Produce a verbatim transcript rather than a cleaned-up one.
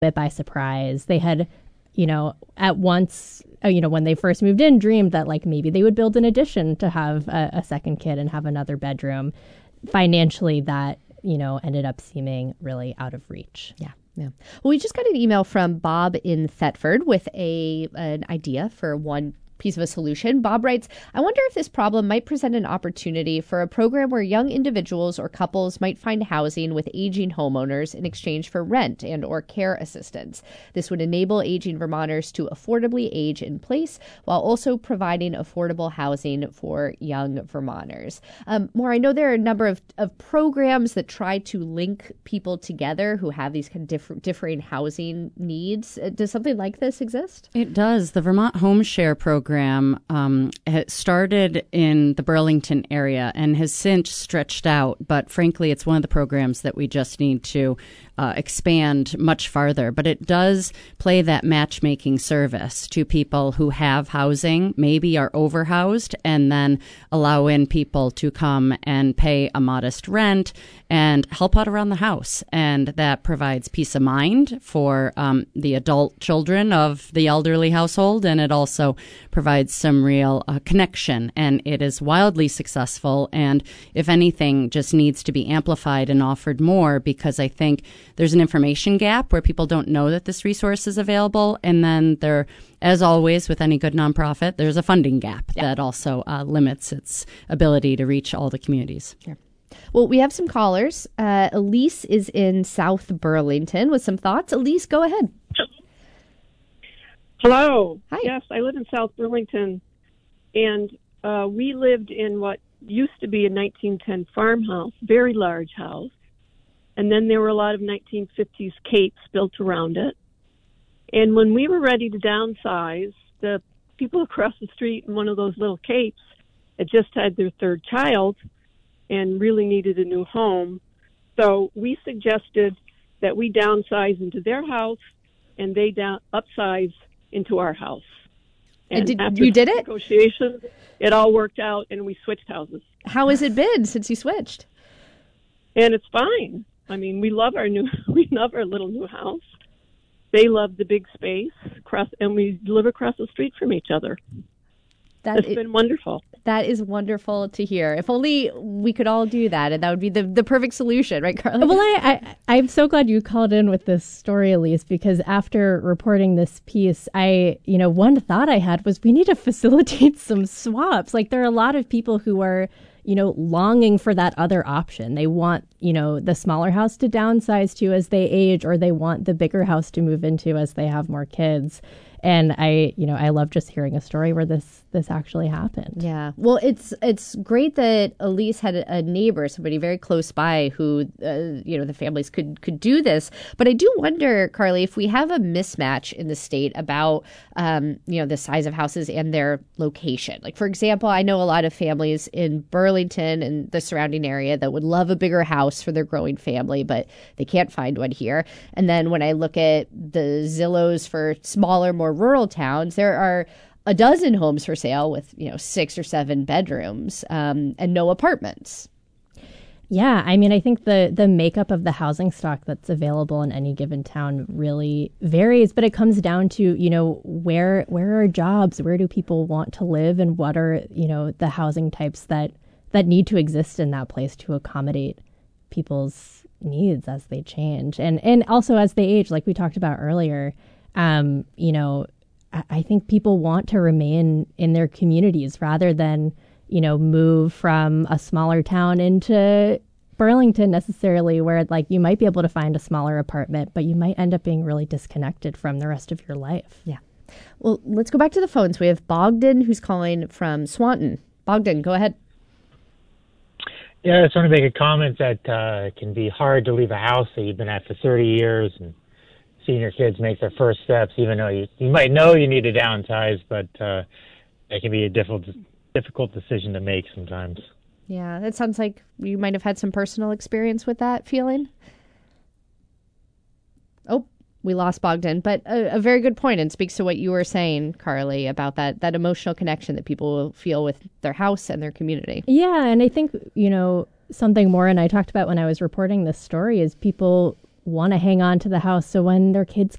bit by surprise. They had, you know, at once, uh, you know, when they first moved in, dreamed that like maybe they would build an addition to have a, a second kid and have another bedroom. Financially, that, you know, ended up seeming really out of reach. Yeah. Yeah. Well, we just got an email from Bob in Thetford with a an idea for one piece of a solution. Bob writes, I wonder if this problem might present an opportunity for a program where young individuals or couples might find housing with aging homeowners in exchange for rent and or care assistance. This would enable aging Vermonters to affordably age in place while also providing affordable housing for young Vermonters. Um, Maura, I know there are a number of, of programs that try to link people together who have these kind of diff- differing housing needs. Uh, does something like this exist? It does. The Vermont Home Share program um, started in the Burlington area and has since stretched out. But frankly, it's one of the programs that we just need to uh, expand much farther. But it does play that matchmaking service to people who have housing, maybe are overhoused, and then allow in people to come and pay a modest rent and help out around the house. And that provides peace of mind for um, the adult children of the elderly household. And it also provides some real uh, connection. And it is wildly successful. And if anything, just needs to be amplified and offered more, because I think there's an information gap where people don't know that this resource is available. And then there, as always with any good nonprofit, there's a funding gap yeah. that also uh, limits its ability to reach all the communities. Sure. Well, we have some callers. Uh, Elise is in South Burlington with some thoughts. Elise, go ahead. Hello. Hi. Yes, I live in South Burlington, and uh, we lived in what used to be a nineteen ten farmhouse, very large house, and then there were a lot of nineteen fifties capes built around it. And when we were ready to downsize, the people across the street in one of those little capes had just had their third child and really needed a new home. So we suggested that we downsize into their house and they down upsize into our house. And, and did, after you did it? Negotiations, it all worked out and we switched houses. How has it been since you switched? And it's fine. I mean, we love our new, we love our little new house. They love the big space across, and we live across the street from each other. That it's it, been wonderful. That is wonderful to hear. If only we could all do that, and that would be the, the perfect solution, right, Carly? Well, I, I, I'm so glad you called in with this story, Elise, because after reporting this piece, I, you know, one thought I had was we need to facilitate some swaps. Like, there are a lot of people who are, you know, longing for that other option. They want, you know, the smaller house to downsize to as they age, or they want the bigger house to move into as they have more kids. And I, you know, I love just hearing a story where this this actually happened. Yeah. Well, it's it's great that Elise had a neighbor, somebody very close by who, uh, you know, the families could could do this. But I do wonder, Carly, if we have a mismatch in the state about, um, you know, the size of houses and their location. Like, for example, I know a lot of families in Burlington and the surrounding area that would love a bigger house for their growing family, but they can't find one here. And then when I look at the Zillows for smaller, more rural towns, there are a dozen homes for sale with, you know, six or seven bedrooms um, and no apartments. Yeah, I mean, I think the the makeup of the housing stock that's available in any given town really varies, but it comes down to, you know, where where are jobs, where do people want to live, and what are, you know, the housing types that that need to exist in that place to accommodate people's needs as they change, and and also as they age, like we talked about earlier. Um, you know, I, I think people want to remain in their communities rather than, you know, move from a smaller town into Burlington necessarily, where like you might be able to find a smaller apartment, but you might end up being really disconnected from the rest of your life. Yeah. Well, let's go back to the phones. We have Bogdan who's calling from Swanton. Bogdan, go ahead. Yeah, I just want to make a comment that uh, it can be hard to leave a house that you've been at for thirty years and seeing your kids make their first steps, even though you, you might know you need to downsize, but uh, it can be a difficult difficult decision to make sometimes. Yeah, that sounds like you might have had some personal experience with that feeling. Oh, we lost Bogdan, but a, a very good point, and speaks to what you were saying, Carly, about that that emotional connection that people will feel with their house and their community. Yeah, and I think, you know, something Maura and I talked about when I was reporting this story is people want to hang on to the house so when their kids